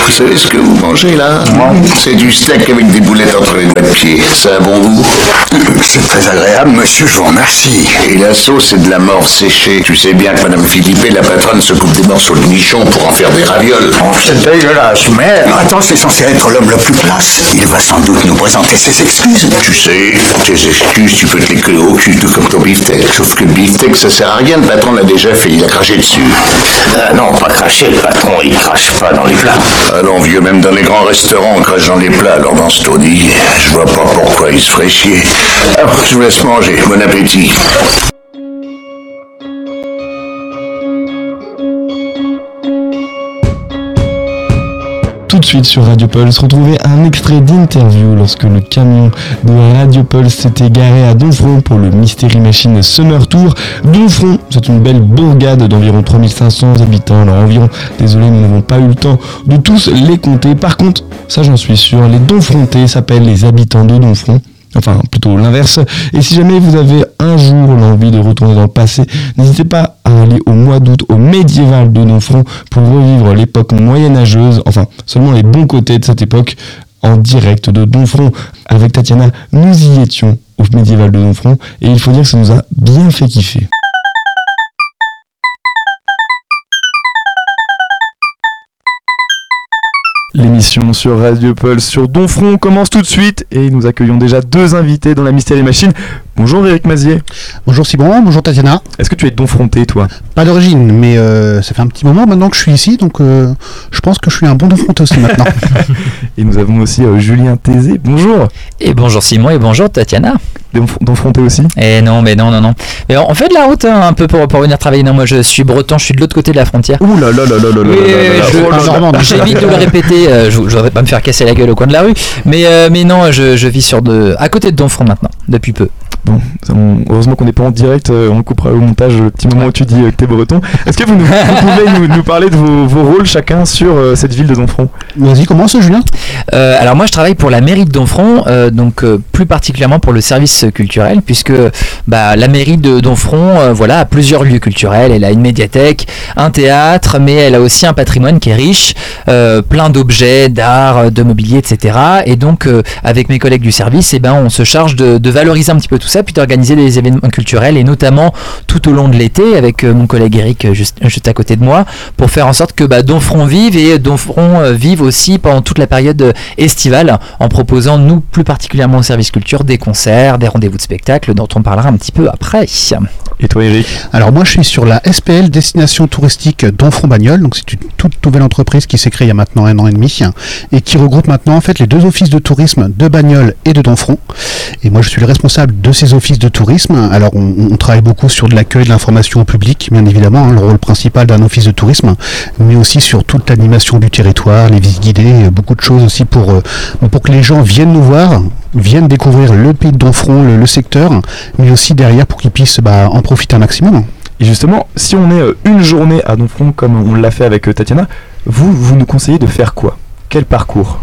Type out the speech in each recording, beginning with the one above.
Vous savez ce que vous mangez là? C'est du steak avec des boulettes entre les doigts de pied. Ça a un bon goût? C'est très agréable, monsieur, je vous remercie. Et la sauce, c'est de la morve séchée. Tu sais bien que Madame Philippe, la patronne, se coupe des morceaux de nichon pour en faire des ravioles. Oh, c'est dégueulasse, mais... Attends, c'est censé être l'homme le plus classe. Il va sans doute nous présenter ses excuses. Tu sais, tes excuses, tu peux te les coller au cul, tout comme ton beefsteak. Sauf que le beefsteak, ça sert à rien, le patron l'a déjà fait, il a craché dessus. Non, pas cracher, le patron, il crache pas dans les plats. Allons, vieux, même dans les grands restaurants, on crache dans les plats, alors dans ce taudis, je vois pas pourquoi il se ferait chier. Alors, je vous laisse manger, bon appétit. Tout de suite sur Radio Pulse, retrouvez un extrait d'interview lorsque le camion de Radio Pulse s'était garé à Domfront pour le Mystery Machine Summer Tour. Domfront, c'est une belle bourgade d'environ 3500 habitants. Alors environ, désolé, nous n'avons pas eu le temps de tous les compter. Par contre, ça j'en suis sûr, les Domfrontais s'appellent les habitants de Domfront. Enfin, plutôt l'inverse. Et si jamais vous avez un jour l'envie de retourner dans le passé, n'hésitez pas à aller au mois d'août au médiéval de Domfront pour revivre l'époque moyenâgeuse, enfin, seulement les bons côtés de cette époque, en direct de Domfront. Avec Tatiana, nous y étions au médiéval de Domfront, et il faut dire que ça nous a bien fait kiffer. L'émission sur Radio Pulse sur Domfront commence tout de suite et nous accueillons déjà deux invités dans la Mystery Machine. Bonjour Éric Mazier. Bonjour Simon, bonjour Tatiana. Est-ce que tu es Domfrontais toi? Pas d'origine, mais ça fait un petit moment maintenant que je suis ici, donc je pense que je suis un bon Domfrontais aussi maintenant. Et nous avons aussi Julien Tézé, bonjour. Et bonjour Simon et bonjour Tatiana. Domfrontais aussi? Et non. Mais on fait de la route un peu pour venir travailler. Non, moi je suis breton, je suis de l'autre côté de la frontière. Ouh là là là là là là là. J'évite de le répéter, je voudrais pas me faire casser la gueule au coin de la rue, mais non, je vis à côté de Domfront maintenant, depuis peu. Bon, heureusement qu'on n'est pas en direct, on coupera au montage le petit moment où tu dis que t'es breton. Est-ce que vous pouvez nous parler de vos rôles chacun sur cette ville de Domfront? Vas-y, commence Julien. Alors moi je travaille pour la mairie de Domfront, donc plus particulièrement pour le service culturel, puisque la mairie de Domfront a plusieurs lieux culturels. Elle a une médiathèque, un théâtre, mais elle a aussi un patrimoine qui est riche, plein d'objets, d'art, de mobilier, etc. Et donc avec mes collègues du service, on se charge de valoriser un petit peu tout ça, puis d'organiser des événements culturels, et notamment tout au long de l'été avec mon collègue Eric juste à côté de moi, pour faire en sorte que Domfront vive, et Domfront vive aussi pendant toute la période estivale, en proposant, nous plus particulièrement au service culture, des concerts, des rendez-vous de spectacles dont on parlera un petit peu après. Et toi Eric? Alors moi je suis sur la SPL Destination Touristique Domfront-Bagnols, donc c'est une toute nouvelle entreprise qui s'est créée il y a maintenant 1 an et demi et qui regroupe maintenant en fait les deux offices de tourisme de Bagnols et de Domfront, et moi je suis le responsable de ces offices de tourisme. Alors on travaille beaucoup sur de l'accueil, de l'information au public, bien évidemment, le rôle principal d'un office de tourisme, mais aussi sur toute l'animation du territoire, les visites guidées, beaucoup de choses aussi pour que les gens viennent nous voir, viennent découvrir le pays de Domfront, le secteur, mais aussi derrière pour qu'ils puissent en profiter un maximum. Et justement, si on est une journée à Domfront comme on l'a fait avec Tatiana, vous nous conseillez de faire quoi? Quel parcours?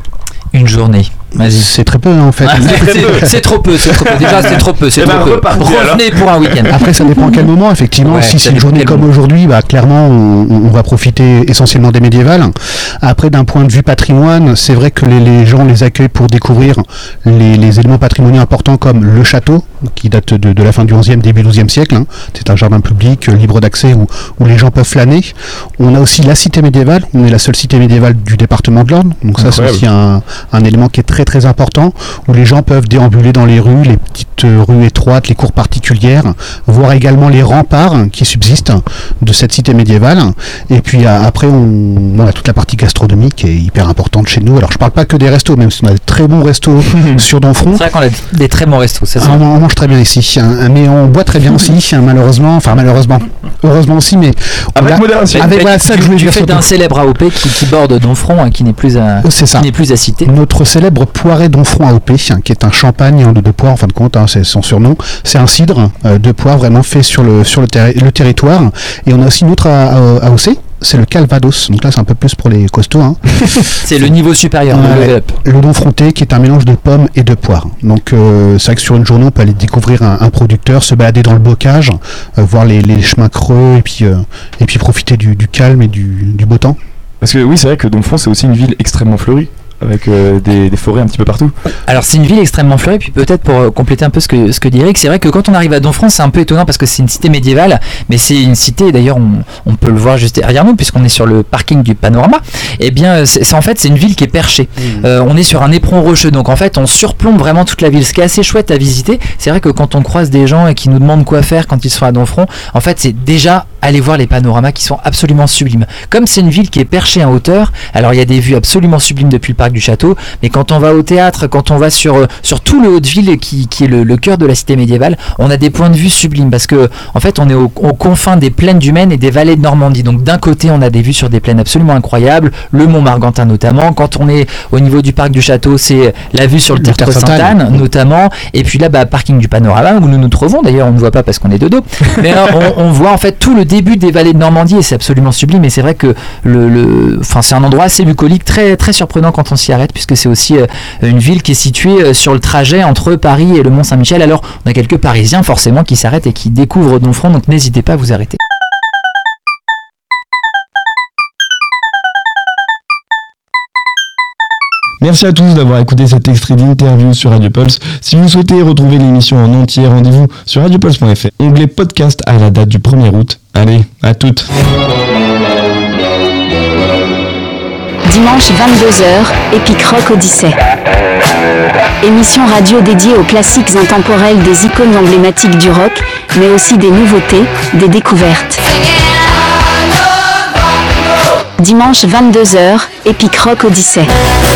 Une journée. Vas-y. C'est très peu en fait. C'est trop peu. Déjà c'est trop peu. Revenez pour un week-end. Après ça dépend à quel moment. Effectivement, si c'est une journée comme aujourd'hui, clairement on va profiter essentiellement des médiévales. Après d'un point de vue patrimoine, c'est vrai que les gens les accueillent pour découvrir les éléments patrimoniaux importants comme le château, qui date de la fin du 11e, début 12e siècle. C'est un jardin public libre d'accès où les gens peuvent flâner. On a aussi la cité médiévale. On est la seule cité médiévale du département de l'Orne. Donc ça c'est aussi un élément qui est très très important, où les gens peuvent déambuler dans les rues, les petites rues étroites, les cours particulières, voir également les remparts qui subsistent de cette cité médiévale. Et puis après on a toute la partie gastronomique qui est hyper importante chez nous. Alors je parle pas que des restos, même si on a de très bons restos sur Domfront. C'est vrai qu'on a des très bons restos, c'est ça. On mange très bien ici, mais on boit très bien aussi, malheureusement, heureusement aussi, mais avec modération. Tu fais d'un célèbre AOP qui borde Domfront, qui n'est plus à citer. Notre célèbre Poiret Domfront AOP, qui est un champagne de poire en fin de compte, c'est son surnom. C'est un cidre de poire vraiment fait sur le territoire. Et on a aussi une autre AOC, c'est le Calvados. Donc là c'est un peu plus pour les costauds. C'est le niveau supérieur. Le Domfrontais qui est un mélange de pommes et de poire. Donc c'est vrai que sur une journée on peut aller découvrir un producteur, se balader dans le bocage, voir les chemins creux et puis profiter du calme et du beau temps. Parce que oui, c'est vrai que Domfront, c'est aussi une ville extrêmement fleurie, avec des forêts un petit peu partout. Alors c'est une ville extrêmement fleurie, puis peut-être pour compléter un peu ce que dit Eric, c'est vrai que quand on arrive à Domfront, c'est un peu étonnant parce que c'est une cité médiévale, mais c'est une cité, d'ailleurs on peut le voir juste derrière nous puisqu'on est sur le parking du Panorama, et bien c'est en fait c'est une ville qui est perchée. On est sur un éperon rocheux, donc en fait on surplombe vraiment toute la ville, ce qui est assez chouette à visiter. C'est vrai que quand on croise des gens et qui nous demandent quoi faire quand ils sont à Domfront, en fait c'est déjà aller voir les panoramas qui sont absolument sublimes. Comme c'est une ville qui est perchée en hauteur, alors il y a des vues absolument sublimes depuis le parc du château, mais quand on va au théâtre, quand on va sur tout le Haut-de-Ville qui est le cœur de la cité médiévale, on a des points de vue sublimes parce que en fait on est aux confins des plaines du Maine et des vallées de Normandie. Donc d'un côté on a des vues sur des plaines absolument incroyables, le Mont Margantin notamment. Quand on est au niveau du parc du château, c'est la vue sur le Tertre Sainte-Anne notamment, et puis là parking du Panorama où nous nous trouvons. D'ailleurs on ne voit pas parce qu'on est de dos, mais on voit en fait tout le début des vallées de Normandie et c'est absolument sublime. Et c'est vrai que c'est un endroit assez bucolique, très très surprenant quand on s'y arrête, puisque c'est aussi une ville qui est située sur le trajet entre Paris et le Mont-Saint-Michel. Alors on a quelques Parisiens forcément qui s'arrêtent et qui découvrent Domfront, donc n'hésitez pas à vous arrêter. Merci à tous d'avoir écouté cet extrait d'interview sur Radio Pulse. Si vous souhaitez retrouver l'émission en entier, rendez-vous sur radiopulse.fr, onglet podcast à la date du 1er août. Allez, à toutes. Dimanche 22h, Epic Rock Odyssey. Émission radio dédiée aux classiques intemporels des icônes emblématiques du rock, mais aussi des nouveautés, des découvertes. Dimanche 22h, Epic Rock Odyssey.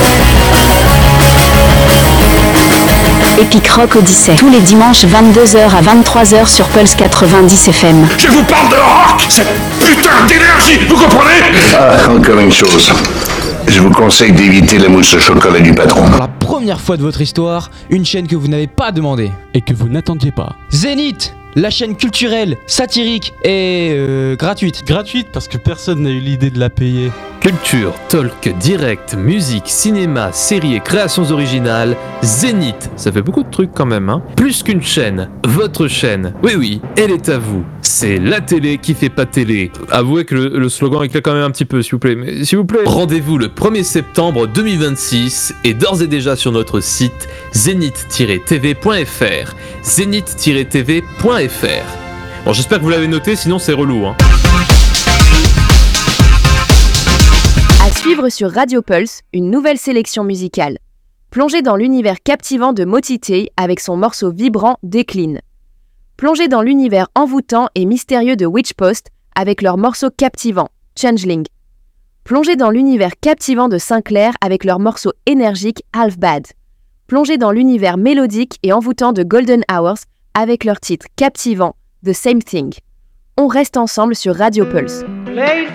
Epic Rock Odyssey. Tous les dimanches 22h à 23h sur Pulse 90 FM. Je vous parle de rock, cette putain d'énergie, vous comprenez? Ah, encore une chose. Je vous conseille d'éviter la mousse au chocolat du patron. Pour la première fois de votre histoire, une chaîne que vous n'avez pas demandé. Et que vous n'attendiez pas. Zénith, la chaîne culturelle, satirique et gratuite. Gratuite parce que personne n'a eu l'idée de la payer. Culture, talk, direct, musique, cinéma, séries et créations originales, Zénith, ça fait beaucoup de trucs quand même, hein. Plus qu'une chaîne, votre chaîne. Oui, elle est à vous. C'est la télé qui fait pas télé. Avouez que le slogan éclaire quand même un petit peu, s'il vous plaît. Mais s'il vous plaît, rendez-vous le 1er septembre 2026 et d'ores et déjà sur notre site zénith-tv.fr. Zénith-tv.fr. Bon, j'espère que vous l'avez noté, sinon c'est relou, hein. À suivre sur Radio Pulse, une nouvelle sélection musicale. Plongez dans l'univers captivant de Motité avec son morceau vibrant Décline. Plongez dans l'univers envoûtant et mystérieux de Witchpost avec leur morceau captivant Changeling. Plongez dans l'univers captivant de Sinclair avec leur morceau énergique Half Bad. Plongez dans l'univers mélodique et envoûtant de Golden Hours avec leur titre captivant The Same Thing. On reste ensemble sur Radio Pulse. Play